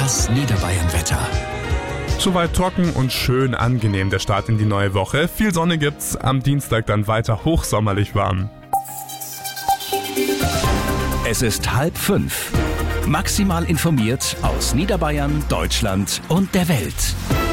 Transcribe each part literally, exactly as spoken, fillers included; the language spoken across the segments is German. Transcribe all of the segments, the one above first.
Das Niederbayern-Wetter. Soweit trocken und schön angenehm der Start in die neue Woche. Viel Sonne gibt's, am Dienstag dann weiter hochsommerlich warm. Es ist halb fünf. Maximal informiert aus Niederbayern, Deutschland und der Welt.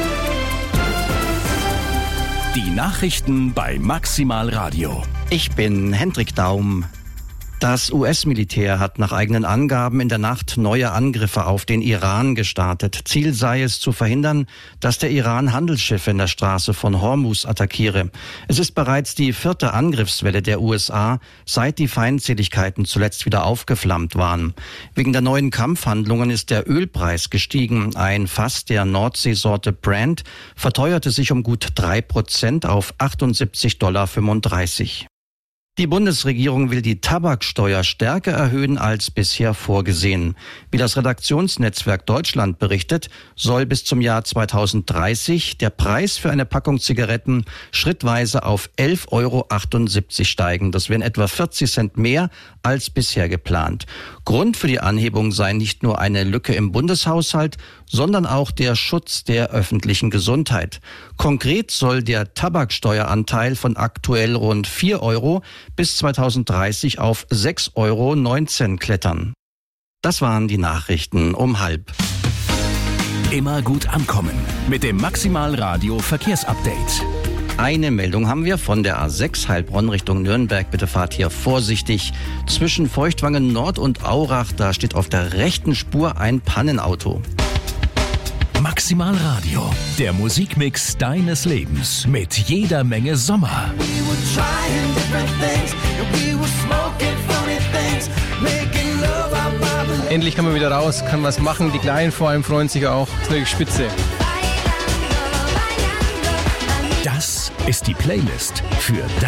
Die Nachrichten bei Maximal Radio. Ich bin Hendrik Daum. Das U S-Militär hat nach eigenen Angaben in der Nacht neue Angriffe auf den Iran gestartet. Ziel sei es, zu verhindern, dass der Iran Handelsschiffe in der Straße von Hormuz attackiere. Es ist bereits die vierte Angriffswelle der U S A, seit die Feindseligkeiten zuletzt wieder aufgeflammt waren. Wegen der neuen Kampfhandlungen ist der Ölpreis gestiegen. Ein Fass der Nordseesorte Brent verteuerte sich um gut drei Prozent auf achtundsiebzig Komma fünfunddreißig Dollar. Die Bundesregierung will die Tabaksteuer stärker erhöhen als bisher vorgesehen. Wie das Redaktionsnetzwerk Deutschland berichtet, soll bis zum Jahr zweitausenddreißig der Preis für eine Packung Zigaretten schrittweise auf elf Komma achtundsiebzig Euro steigen. Das wären etwa vierzig Cent mehr als bisher geplant. Grund für die Anhebung sei nicht nur eine Lücke im Bundeshaushalt, sondern auch der Schutz der öffentlichen Gesundheit. Konkret soll der Tabaksteueranteil von aktuell rund vier Euro bis zweitausenddreißig auf sechs Komma neunzehn Euro klettern. Das waren die Nachrichten um halb. Immer gut ankommen mit dem Maximal Radio Verkehrsupdate. Eine Meldung haben wir von der A sechs Heilbronn Richtung Nürnberg. Bitte fahrt hier vorsichtig. Zwischen Feuchtwangen Nord und Aurach, da steht auf der rechten Spur ein Pannenauto. Maximal Radio, der Musikmix deines Lebens mit jeder Menge Sommer. Endlich kann man wieder raus, kann was machen. Die Kleinen vor allem freuen sich auch. Das ist natürlich spitze. Das ist die Playlist für